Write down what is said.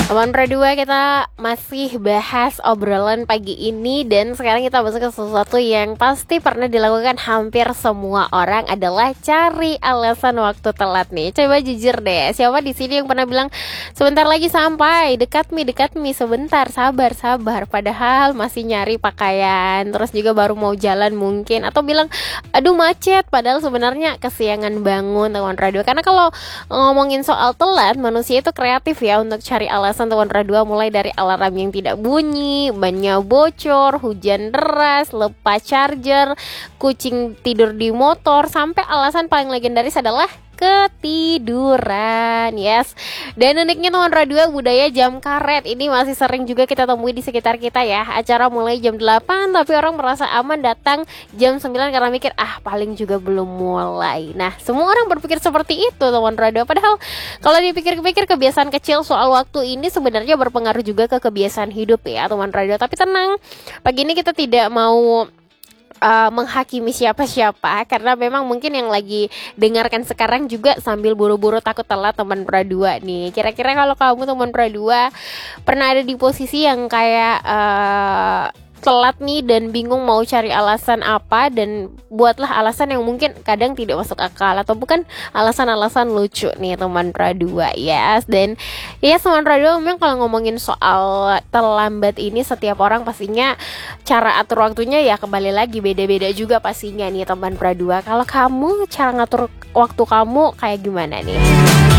Teman Pradua, kita masih bahas obrolan pagi ini. Dan sekarang kita masuk ke sesuatu yang pasti pernah dilakukan hampir semua orang, adalah cari alasan waktu telat nih. Coba jujur deh, siapa di sini yang pernah bilang sebentar lagi sampai, dekat mi, sebentar, sabar. Padahal masih nyari pakaian, terus juga baru mau jalan mungkin, atau bilang aduh macet, padahal sebenarnya kesiangan bangun, teman Pradua. Karena kalau ngomongin soal telat, manusia itu kreatif ya untuk cari alasan, teman Pradua. Mulai dari alarm yang tidak bunyi, bannya bocor, hujan deras, lepas charger, kucing tidur di motor, sampai alasan paling legendaris adalah ketiduran. Yes. Dan uniknya, teman Pradua, budaya jam karet ini masih sering juga kita temui di sekitar kita ya. Acara mulai jam 8 tapi orang merasa aman datang jam 9 karena mikir paling juga belum mulai. Nah, semua orang berpikir seperti itu, teman Pradua. Padahal kalau dipikir-pikir, kebiasaan kecil soal waktu ini sebenarnya berpengaruh juga ke kebiasaan hidup ya, teman Pradua. Tapi tenang, pagi ini kita tidak mau menghakimi siapa-siapa, karena memang mungkin yang lagi dengarkan sekarang juga sambil buru-buru takut telat, teman Pradua nih. Kira-kira kalau kamu, teman Pradua, pernah ada di posisi yang kayak telat nih dan bingung mau cari alasan apa, dan buatlah alasan yang mungkin kadang tidak masuk akal, atau bukan alasan-alasan lucu nih, teman Pradua ya. Dan ya, teman Pradua, memang kalau ngomongin soal terlambat ini, setiap orang pastinya cara atur waktunya ya kembali lagi beda-beda juga pastinya nih, teman Pradua. Kalau kamu, cara ngatur waktu kamu kayak gimana nih?